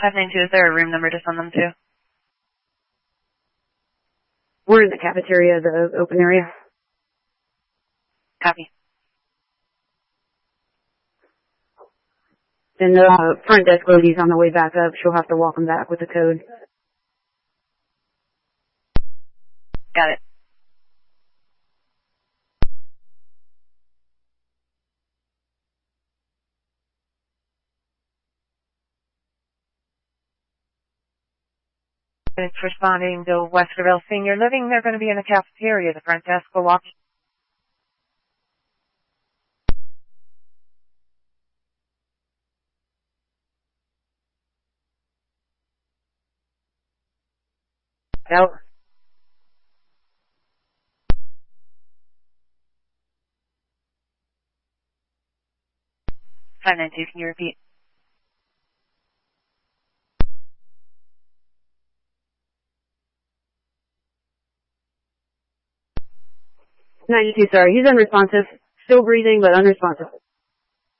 592, is there a room number to send them to? We're in the cafeteria, the open area. Copy. And the front desk lady's on the way back up. She'll have to walk them back with the code. Got it. It's responding to Westerville Senior Living. They're going to be in the cafeteria. The front desk will walk. Out. 592, can you repeat? Sorry. He's unresponsive. Still breathing, but unresponsive.